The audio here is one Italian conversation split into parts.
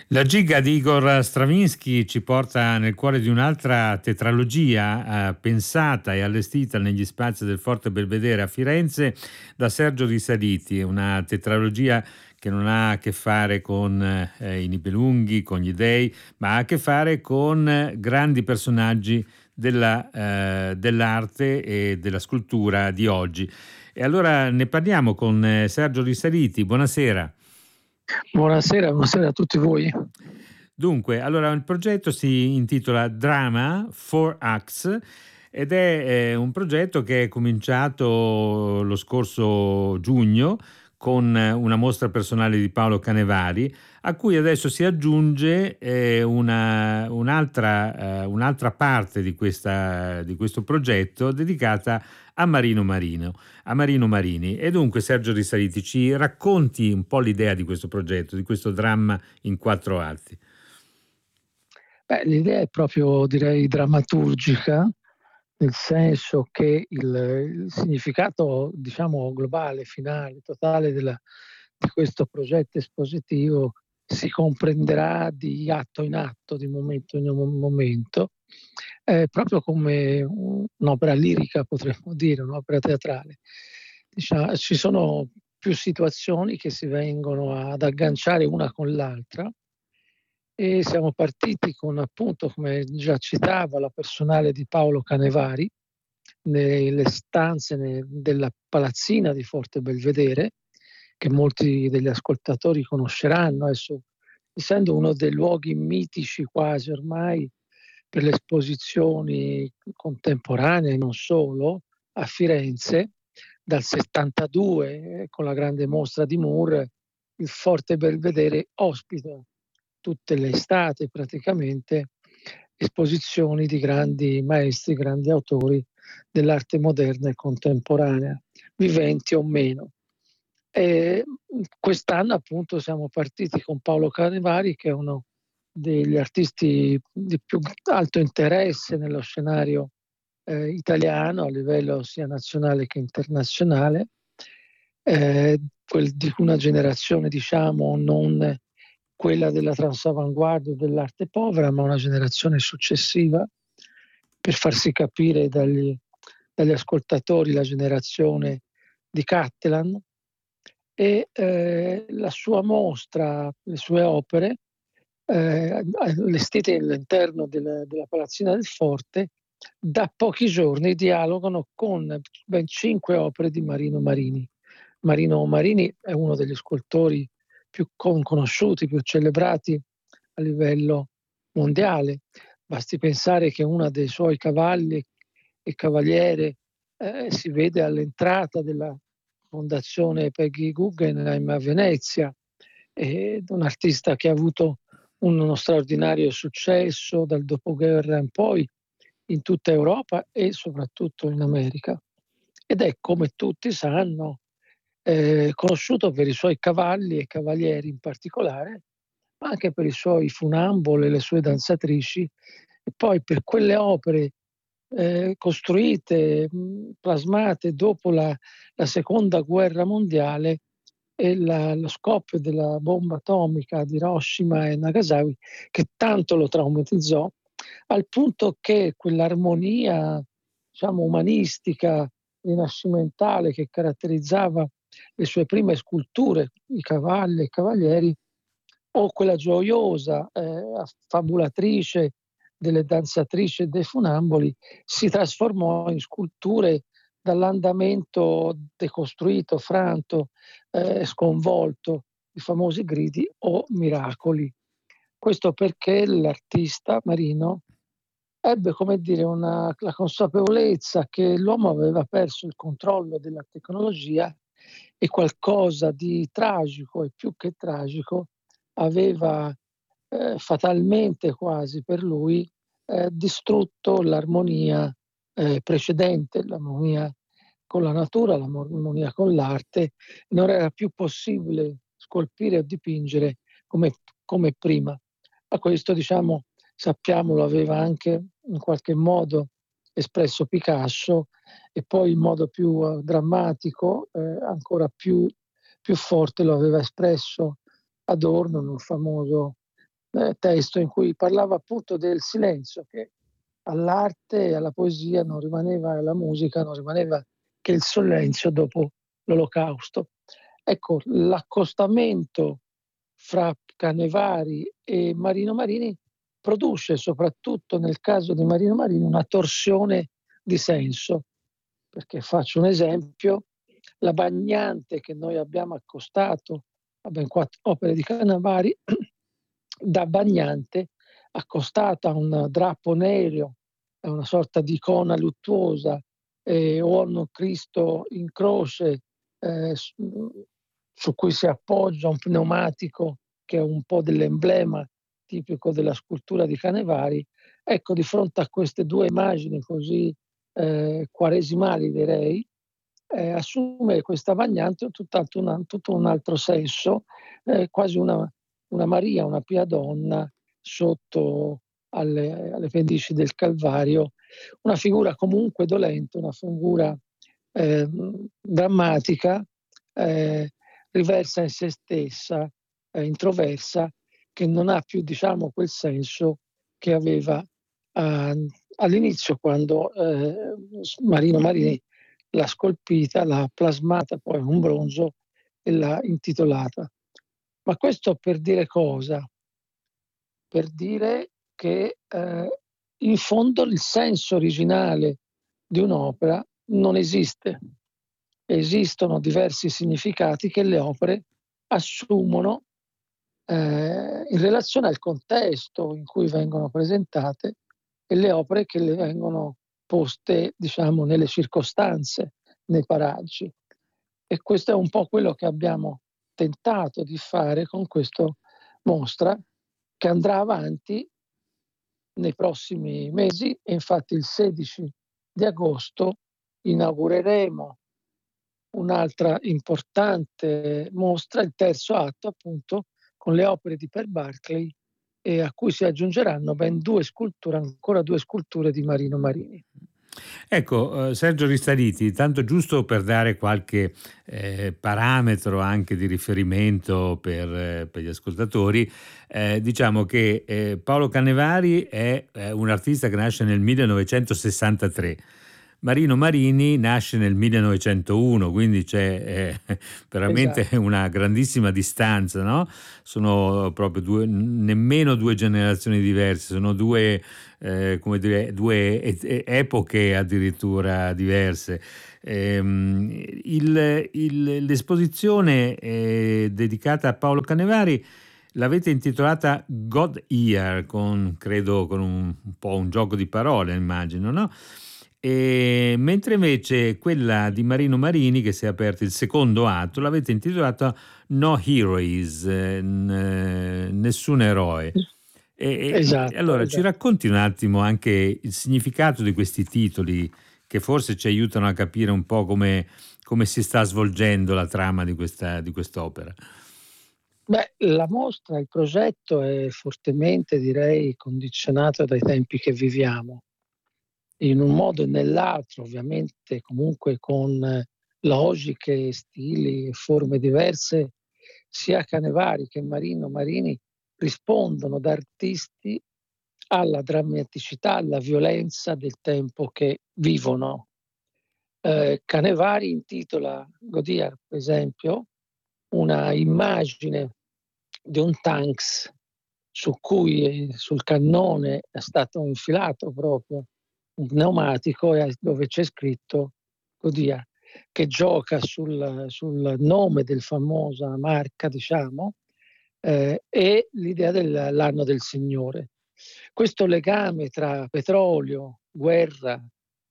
La giga di Igor Stravinsky ci porta nel cuore di un'altra tetralogia pensata e allestita negli spazi del Forte Belvedere a Firenze da Sergio Risaliti, una tetralogia che non ha a che fare con i Nibelunghi, con gli dei, ma ha a che fare con grandi personaggi dell'arte e della scultura di oggi. E allora ne parliamo con Sergio Risaliti. Buonasera. Buonasera, buonasera a tutti voi. Dunque, allora il progetto si intitola Drama 4 Acts ed è un progetto che è cominciato lo scorso giugno con una mostra personale di Paolo Canevari, a cui adesso si aggiunge un'altra parte di questo progetto dedicata a Marino Marini. E dunque, Sergio Risaliti, ci racconti un po' l'idea di questo progetto, di questo dramma in 4 atti. Beh, l'idea è proprio, direi, drammaturgica, nel senso che il significato, diciamo, globale, finale, totale di questo progetto espositivo si comprenderà di atto in atto, di momento in momento, proprio come un'opera lirica, potremmo dire, un'opera teatrale. Diciamo, ci sono più situazioni che si vengono ad agganciare una con l'altra e siamo partiti con, appunto, come già citava, la personale di Paolo Canevari nelle stanze della palazzina di Forte Belvedere, che molti degli ascoltatori conosceranno, adesso, essendo uno dei luoghi mitici quasi ormai per le esposizioni contemporanee, non solo, a Firenze, dal 72, con la grande mostra di Moore, il Forte Belvedere ospita tutte le estate praticamente esposizioni di grandi maestri, grandi autori dell'arte moderna e contemporanea, viventi o meno. E quest'anno appunto siamo partiti con Paolo Canevari, che è uno degli artisti di più alto interesse nello scenario italiano a livello sia nazionale che internazionale, di una generazione, diciamo, non quella della transavanguardia dell'arte povera, ma una generazione successiva, per farsi capire dagli ascoltatori, la generazione di Cattelan. E la sua mostra, le sue opere, allestite all'interno della palazzina del Forte, da pochi giorni dialogano con ben 5 opere di Marino Marini. Marino Marini è uno degli scultori più conosciuti, più celebrati a livello mondiale. Basti pensare che uno dei suoi cavalli e cavaliere si vede all'entrata della Fondazione Peggy Guggenheim a Venezia, un artista che ha avuto uno straordinario successo dal dopoguerra in poi in tutta Europa e soprattutto in America. Ed è, come tutti sanno, conosciuto per i suoi cavalli e cavalieri in particolare, ma anche per i suoi funamboli e le sue danzatrici, e poi per quelle opere costruite, plasmate dopo la seconda guerra mondiale e lo scoppio della bomba atomica di Hiroshima e Nagasaki, che tanto lo traumatizzò, al punto che quell'armonia, diciamo, umanistica, rinascimentale che caratterizzava le sue prime sculture, i cavalli e i cavalieri, o quella gioiosa, affabulatrice delle danzatrici e dei funamboli, si trasformò in sculture dall'andamento decostruito, franto, sconvolto, i famosi gridi o miracoli. Questo perché l'artista Marino ebbe, come dire, la consapevolezza che l'uomo aveva perso il controllo della tecnologia e qualcosa di tragico e più che tragico aveva fatalmente quasi per lui distrutto l'armonia precedente, l'armonia con la natura, l'armonia con l'arte. Non era più possibile scolpire o dipingere come prima. Ma questo, diciamo, sappiamo, lo aveva anche in qualche modo espresso Picasso, e poi in modo più drammatico, ancora più forte, lo aveva espresso Adorno nel famoso testo in cui parlava appunto del silenzio, che all'arte e alla poesia non rimaneva, alla musica non rimaneva che il silenzio dopo l'Olocausto. Ecco, l'accostamento fra Canevari e Marino Marini produce, soprattutto nel caso di Marino Marini, una torsione di senso. Perché faccio un esempio, la Bagnante che noi abbiamo accostato a ben 4 opere di Canevari, da Bagnante accostata a un drappo nero, è una sorta di icona luttuosa, o un Cristo in croce su cui si appoggia un pneumatico che è un po' dell'emblema tipico della scultura di Canevari. Ecco, di fronte a queste due immagini così quaresimali, direi, assume questa Bagnante tutto un altro senso, quasi una Maria, una Pia Donna sotto alle pendici del Calvario, una figura comunque dolente, una figura drammatica, riversa in se stessa, introversa, che non ha più, diciamo, quel senso che aveva all'inizio, quando Marino Marini l'ha scolpita, l'ha plasmata poi in un bronzo e l'ha intitolata. Ma questo per dire cosa? Per dire che in fondo il senso originale di un'opera non esiste. Esistono diversi significati che le opere assumono in relazione al contesto in cui vengono presentate e le opere che le vengono poste, diciamo, nelle circostanze, nei paraggi. E questo è un po' quello che abbiamo tentato di fare con questo mostra, che andrà avanti nei prossimi mesi, e infatti il 16 di agosto inaugureremo un'altra importante mostra, il terzo atto appunto, con le opere di Per Barclay, e a cui si aggiungeranno ben ancora due sculture di Marino Marini. Ecco, Sergio Ristariti, tanto giusto per dare qualche parametro anche di riferimento per gli ascoltatori, diciamo che Paolo Canevari è un artista che nasce nel 1963. Marino Marini nasce nel 1901, quindi c'è veramente Esatto. una grandissima distanza, no? Sono proprio nemmeno due generazioni diverse, sono come dire, epoche addirittura diverse. L'esposizione dedicata a Paolo Canevari l'avete intitolata God Ear, credo con un po' un gioco di parole, immagino, no? Mentre invece quella di Marino Marini, che si è aperto il secondo atto, l'avete intitolata No Heroes, nessun eroe. Allora ci Esatto. racconti un attimo anche il significato di questi titoli, che forse ci aiutano a capire un po' come si sta svolgendo la trama di quest'opera. Beh, la mostra, il progetto è fortemente, direi, condizionato dai tempi che viviamo. In un modo e nell'altro, ovviamente, comunque con logiche, stili e forme diverse, sia Canevari che Marino Marini rispondono da artisti alla drammaticità, alla violenza del tempo che vivono. Canevari intitola Godiar, per esempio, una immagine di un tanks sul cannone è stato infilato proprio un pneumatico, dove c'è scritto Godia, che gioca sul nome del famosa marca, diciamo, e l'idea dell'anno del Signore. Questo legame tra petrolio, guerra,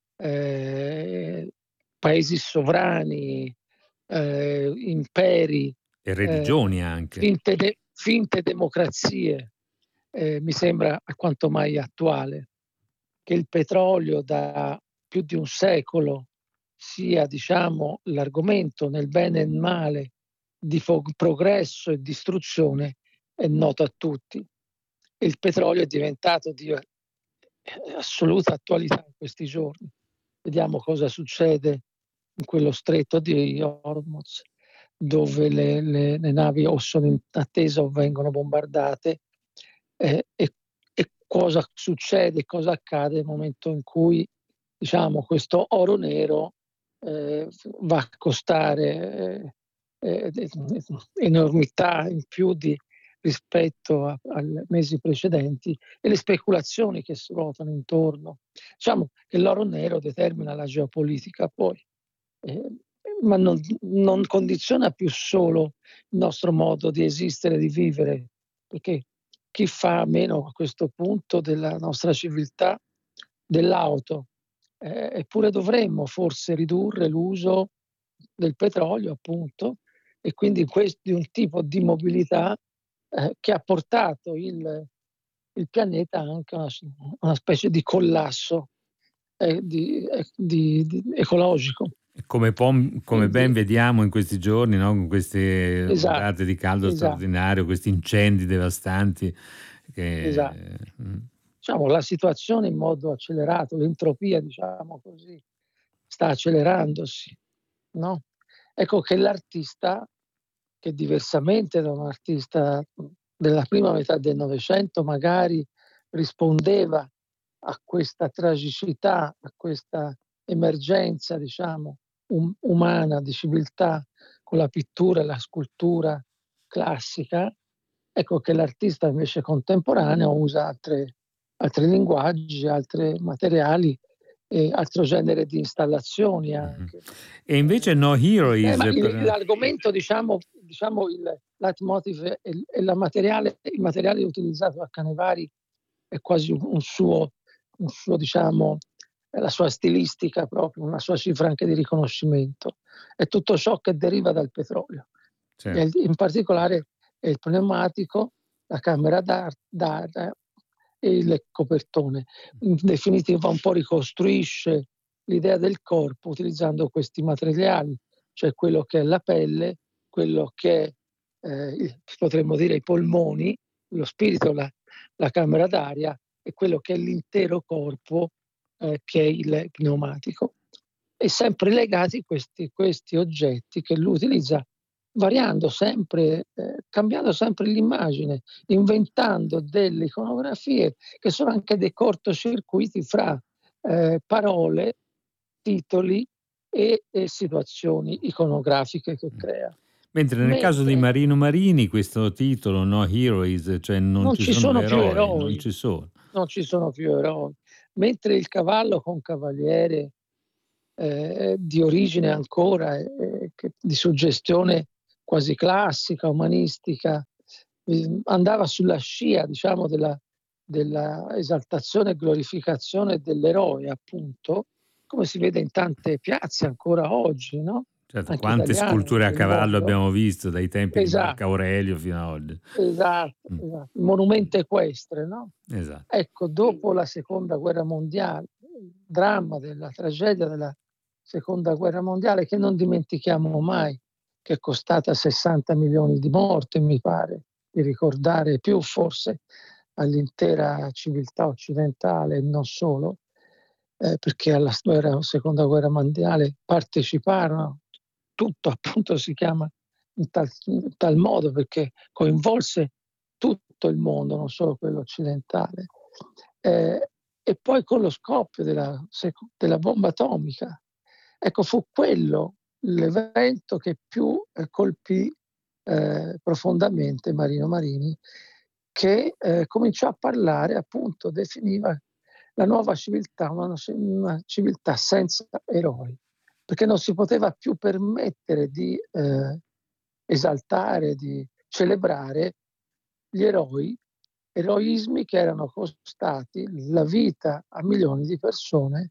paesi sovrani, imperi, E religioni anche. finte democrazie, mi sembra quanto mai attuale. Che il petrolio da più di un secolo sia, diciamo, l'argomento nel bene e nel male di progresso e distruzione è noto a tutti. Il petrolio è diventato di assoluta attualità in questi giorni. Vediamo cosa succede in quello stretto di Hormuz, dove le navi o sono in attesa o vengono bombardate, e cosa succede, cosa accade nel momento in cui, diciamo, questo oro nero va a costare enormità in più rispetto ai mesi precedenti, e le speculazioni che si ruotano intorno. Diciamo che l'oro nero determina la geopolitica poi, ma non condiziona più solo il nostro modo di esistere, di vivere, perché chi fa a meno a questo punto della nostra civiltà dell'auto? Eppure dovremmo forse ridurre l'uso del petrolio, appunto, e quindi di un tipo di mobilità che ha portato il pianeta anche a una specie di collasso ecologico. Come ben Quindi, vediamo in questi giorni, no? Con queste esatto, ondate di caldo esatto, straordinario, questi incendi devastanti esatto. che Diciamo, la situazione in modo accelerato, l'entropia, diciamo così, sta accelerandosi, no? Ecco che l'artista, che diversamente da un artista della prima metà del Novecento magari rispondeva a questa tragicità, a questa emergenza, diciamo, umana di civiltà con la pittura e la scultura classica, ecco che l'artista invece contemporaneo usa altri linguaggi, altri materiali e altro genere di installazioni Mh-mh. anche. E invece No Heroes Ma per l'argomento, diciamo il leitmotiv e il materiale utilizzato da Canevari è quasi un suo diciamo, è la sua stilistica proprio, una sua cifra anche di riconoscimento. È tutto ciò che deriva dal petrolio. certo. In particolare è il pneumatico, la camera d'aria e il copertone. In definitiva un po' ricostruisce l'idea del corpo utilizzando questi materiali, cioè quello che è la pelle, quello che è, potremmo dire, i polmoni, lo spirito, la camera d'aria, e quello che è l'intero corpo, che è il pneumatico. E sempre legati questi oggetti che lui utilizza variando sempre, cambiando sempre l'immagine, inventando delle iconografie che sono anche dei cortocircuiti fra parole, titoli e situazioni iconografiche che crea. Mentre nel caso di Mentre Marino Marini questo titolo, No Heroes, cioè non non ci ci sono sono più eroi, non eroi, ci sono. non ci sono più eroi. Mentre il cavallo con cavaliere, di origine ancora, di suggestione quasi classica, umanistica, andava sulla scia, diciamo, della esaltazione e glorificazione dell'eroe, appunto, come si vede in tante piazze ancora oggi, no? Certo, Anche quante italiane, sculture nel a del cavallo mondo. abbiamo visto dai tempi di Marco Esatto, Aurelio fino a oggi. esatto, Mh, esatto. Il monumento equestre, no? esatto. Ecco, dopo la seconda guerra mondiale, il dramma della tragedia della seconda guerra mondiale, che non dimentichiamo mai, che è costata 60 milioni di morti, mi pare di ricordare, più forse all'intera civiltà occidentale e non solo, perché alla seconda guerra mondiale parteciparono, tutto appunto si chiama in tal modo perché coinvolse tutto il mondo, non solo quello occidentale. E poi con lo scoppio della bomba atomica, ecco, fu quello l'evento che più colpì profondamente Marino Marini, che cominciò a parlare, appunto, definiva la nuova civiltà una civiltà senza eroi, perché non si poteva più permettere di esaltare, di celebrare gli eroismi che erano costati la vita a milioni di persone,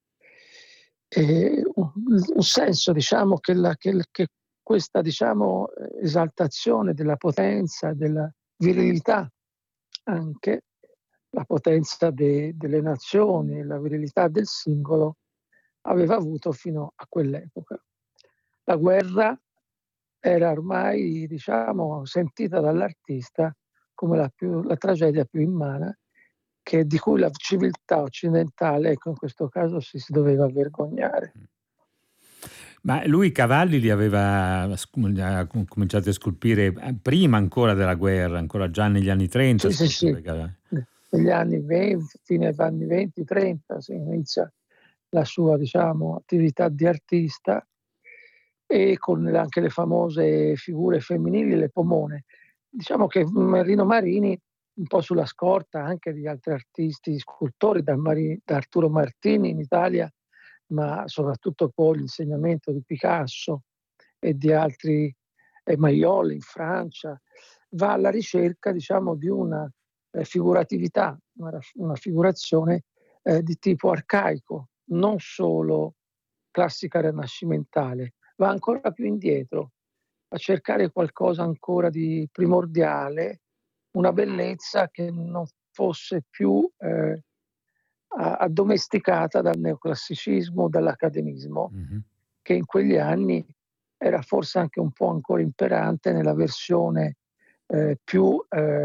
e un senso, diciamo, che questa, diciamo, esaltazione della potenza, della virilità, anche la potenza delle nazioni, la virilità del singolo, aveva avuto fino a quell'epoca. La guerra era ormai, diciamo, sentita dall'artista come la tragedia più immane, di cui la civiltà occidentale, ecco, in questo caso si doveva vergognare. Ma lui i cavalli li aveva ha cominciato a scolpire prima ancora della guerra, ancora già negli anni 30 Sì, sì, scolpiva sì. i cavalli. Negli anni 20, fine degli anni 20-30, si inizia la sua, diciamo, attività di artista, e con anche le famose figure femminili, le pomone. Diciamo che Rino Marini, un po' sulla scorta anche di altri artisti scultori, da Arturo Martini in Italia, ma soprattutto poi l'insegnamento di Picasso e di altri, Maioli in Francia, va alla ricerca, diciamo, di una figuratività, una figurazione di tipo arcaico, non solo classica rinascimentale, va ancora più indietro, a cercare qualcosa ancora di primordiale, una bellezza che non fosse più addomesticata dal neoclassicismo, dall'accademismo, Mhm. che in quegli anni era forse anche un po' ancora imperante nella versione più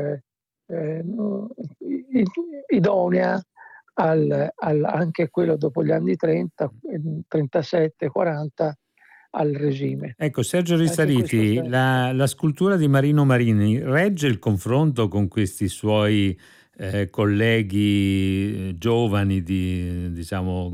idonea anche quello dopo gli anni 30, 37, 40, al regime. Ecco, Sergio Anche in questo Risaliti, senso. la scultura di Marino Marini regge il confronto con questi suoi colleghi giovani, diciamo,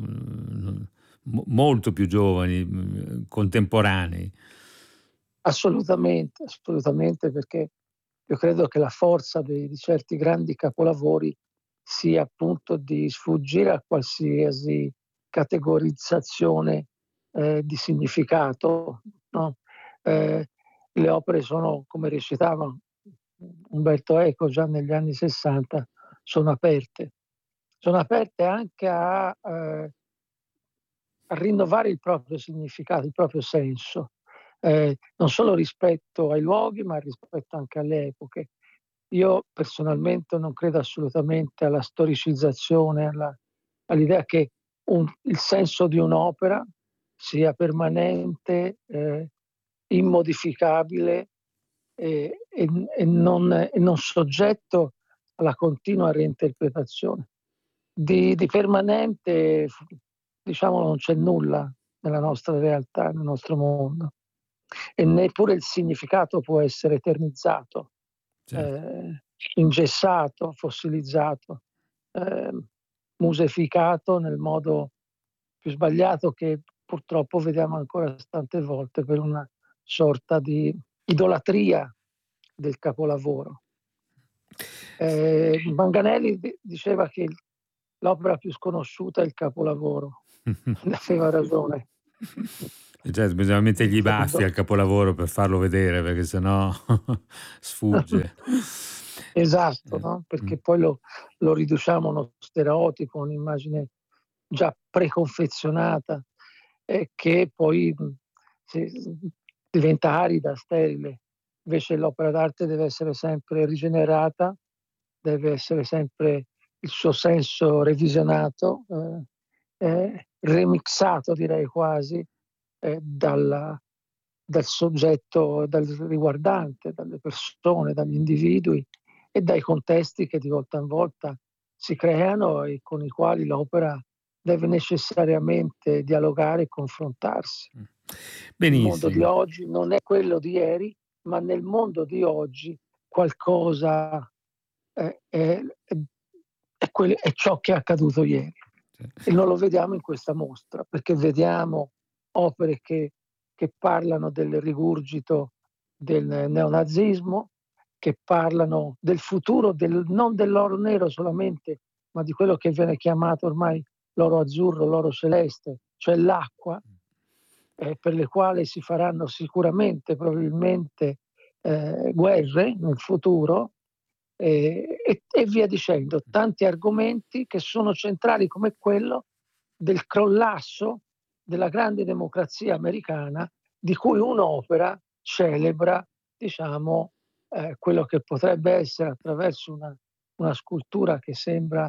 molto più giovani, contemporanei? Assolutamente, assolutamente, perché io credo che la forza di certi grandi capolavori sia appunto di sfuggire a qualsiasi categorizzazione di significato, no? Le opere sono, come recitava Umberto Eco già negli anni 60, sono aperte. Sono aperte anche a rinnovare il proprio significato, il proprio senso, non solo rispetto ai luoghi, ma rispetto anche alle epoche. Io personalmente non credo assolutamente alla storicizzazione, all'idea che il senso di un'opera sia permanente, immodificabile, e non soggetto alla continua reinterpretazione. Di permanente, diciamo, non c'è nulla nella nostra realtà, nel nostro mondo, e neppure il significato può essere eternizzato, Certo. ingessato, fossilizzato, eh, museficato nel modo più sbagliato, che purtroppo vediamo ancora tante volte, per una sorta di idolatria del capolavoro. Manganelli diceva che l'opera più sconosciuta è il capolavoro. Aveva ragione. Cioè, bisogna In mettergli i baffi fondo. al capolavoro per farlo vedere, perché sennò sfugge. Esatto, Eh, no? mm. Perché poi lo riduciamo a uno stereotipo, un'immagine già preconfezionata, che poi diventa arida, sterile. Invece l'opera d'arte deve essere sempre rigenerata, deve essere sempre il suo senso revisionato, remixato, direi quasi, dal soggetto, dal riguardante, dalle persone, dagli individui e dai contesti che di volta in volta si creano e con i quali l'opera deve necessariamente dialogare e confrontarsi. Il mondo di Benissimo. oggi non è quello di ieri, ma nel mondo di oggi qualcosa è ciò che è accaduto ieri. E non lo vediamo in questa mostra, perché vediamo opere che parlano del rigurgito del neonazismo, che parlano del futuro, non dell'oro nero solamente, ma di quello che viene chiamato ormai l'oro azzurro, l'oro celeste, cioè l'acqua, per le quali si faranno sicuramente, probabilmente, guerre nel futuro, e via dicendo. Tanti argomenti che sono centrali, come quello del collasso della grande democrazia americana, di cui un'opera celebra, diciamo, quello che potrebbe essere, attraverso una scultura che sembra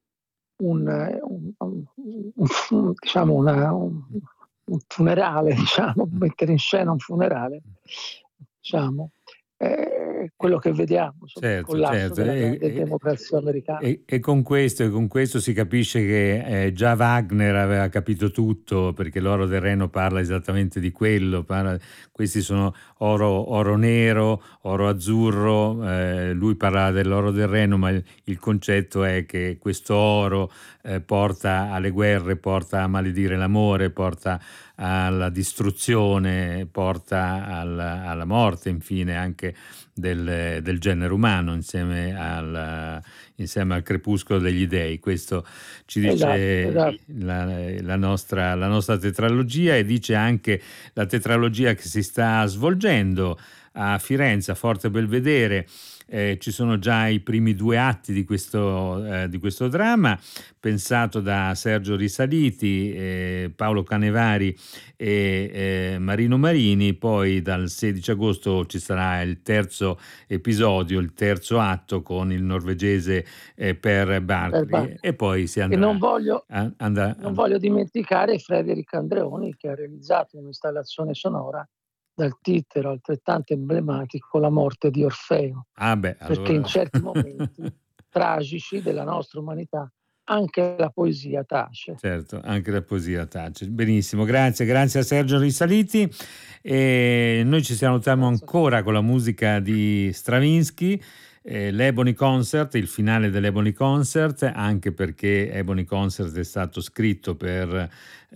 diciamo un funerale, diciamo, mettere in scena un funerale, diciamo, quello che vediamo, insomma, il certo, collasso certo. della grande democrazia americana. E con questo si capisce che già Wagner aveva capito tutto, perché l'oro del Reno parla esattamente di quello. Questi sono oro nero, oro azzurro, lui parlava dell'oro del Reno, ma il concetto è che questo oro porta alle guerre, porta a maledire l'amore, porta alla distruzione, porta alla morte, infine, anche del genere umano, insieme al crepuscolo degli dei. Questo ci dice Esatto. la nostra tetralogia, e dice anche la tetralogia che si sta svolgendo a Firenze, a Forte Belvedere. Ci sono già i primi 2 atti di questo dramma, pensato da Sergio Risaliti, Paolo Canevari e Marino Marini. Poi dal 16 agosto ci sarà il terzo episodio, il terzo atto, con il norvegese Per Barkley, e poi si E non andrà. voglio dimenticare Frederic Andreoni, che ha realizzato un'installazione sonora dal titolo altrettanto emblematico, La morte di Orfeo, perché in certi momenti tragici della nostra umanità anche la poesia tace. Certo, anche la poesia tace. Benissimo, grazie a Sergio Risaliti, e noi ci salutiamo ancora con la musica di Stravinsky, l'Ebony Concert, il finale dell'Ebony Concert, anche perché Ebony Concert è stato scritto per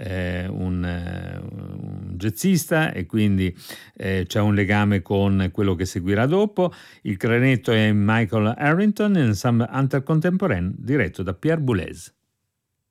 un jazzista, e quindi c'è un legame con quello che seguirà dopo. Il clarinetto è Michael Harrington, Ensemble Intercontemporain, diretto da Pierre Boulez.